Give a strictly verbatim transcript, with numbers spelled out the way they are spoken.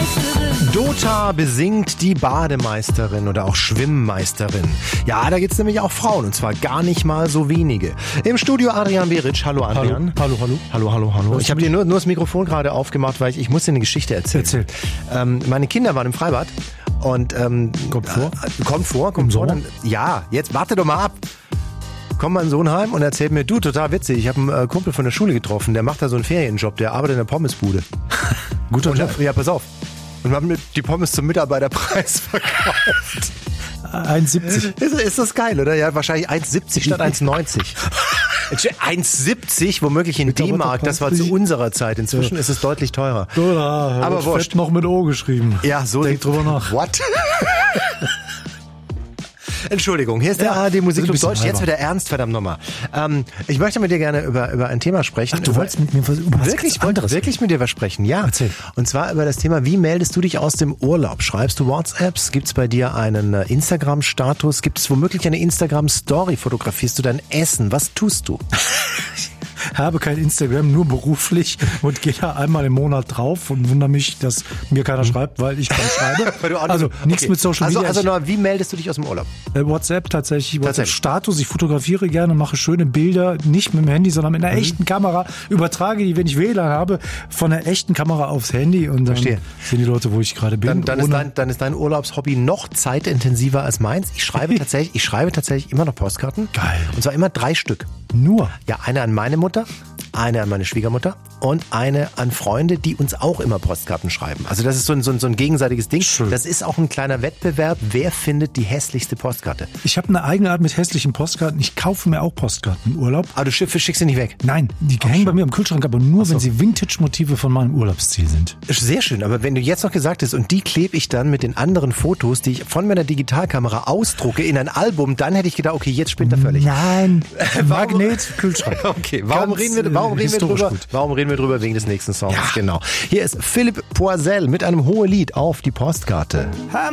Dota besingt die Bademeisterin oder auch Schwimmmeisterin. Ja, da gibt's nämlich auch Frauen, und zwar gar nicht mal so wenige. Im Studio Adrian Beric. Hallo Adrian. Hallo, hallo. Hallo, hallo, hallo. Ich habe dir nur, nur das Mikrofon gerade aufgemacht, weil ich, ich muss dir eine Geschichte erzählen. Erzähl. Ähm, meine Kinder waren im Freibad und ähm, Kommt vor? Äh, kommt vor, kommt vor. Dann, ja, jetzt warte doch mal ab. Kommt mein Sohn heim und erzählt mir, du, total witzig, ich habe einen äh, Kumpel von der Schule getroffen, der macht da so einen Ferienjob, der arbeitet in der Pommesbude. Guter und, Job. Ja, pass auf. Und wir haben mir die Pommes zum Mitarbeiterpreis verkauft. eins siebzig. Ist, ist das geil, oder? Ja, wahrscheinlich eins siebzig statt eins neunzig. eins siebzig, womöglich in D-Mark, das war zu unserer Zeit. Inzwischen ja. ist es deutlich teurer. Oder, aber wurscht. Noch mit O geschrieben. Ja, so. Denk drüber nach. What? Entschuldigung, hier ist der ja, A R D Musikclub Deutsch. halber. Jetzt wieder ernst, verdammt nochmal. Ähm, ich möchte mit dir gerne über, über ein Thema sprechen. Ach, du wolltest mit mir was, über was wirklich, wollte wirklich mit dir was sprechen, ja. Erzähl. Und zwar über das Thema, wie meldest du dich aus dem Urlaub? Schreibst du WhatsApps? Gibt es bei dir einen äh, Instagram-Status? Gibt es womöglich eine Instagram-Story? Fotografierst du dein Essen? Was tust du? Habe kein Instagram, nur beruflich und gehe da einmal im Monat drauf und wundere mich, dass mir keiner schreibt, weil ich kaum schreibe. Weil du auch also nicht, nichts okay. mit Social also, Media. Also nur, wie meldest du dich aus dem Urlaub? WhatsApp tatsächlich, WhatsApp Tatsächlich. Status. Ich fotografiere gerne, mache schöne Bilder, nicht mit dem Handy, sondern mit einer mhm. echten Kamera. Übertrage die, wenn ich W L A N habe, von der echten Kamera aufs Handy und dann Verstehe. sehen die Leute, wo ich gerade bin. Dann, dann, ist dein, dann ist dein Urlaubshobby noch zeitintensiver als meins. Ich schreibe tatsächlich, ich schreibe tatsächlich immer noch Postkarten. Geil. Und zwar immer drei Stück. Nur? Ja, eine an meine Mutter, eine an meine Schwiegermutter und eine an Freunde, die uns auch immer Postkarten schreiben. Also das ist so ein, so ein, so ein gegenseitiges Ding. Schön. Das ist auch ein kleiner Wettbewerb. Wer findet die hässlichste Postkarte? Ich habe eine eigene Art mit hässlichen Postkarten. Ich kaufe mir auch Postkarten im Urlaub. Aber du schiff, schickst sie nicht weg? Nein, die Ach, hängen schon. bei mir im Kühlschrank, aber nur, Ach so. wenn sie Vintage-Motive von meinem Urlaubsziel sind. Sehr schön, aber wenn du jetzt noch gesagt hast, und die klebe ich dann mit den anderen Fotos, die ich von meiner Digitalkamera ausdrucke, in ein Album, dann hätte ich gedacht, okay, jetzt spinnt er völlig. Nein, Magnet, Kühlschrank. Okay, warum Ganz, reden wir, warum reden wir drüber? gut. Warum reden wir drüber? Wegen des nächsten Songs. Ja. Genau. Hier ist Philipp Poisel mit einem Hohelied auf die Postkarte.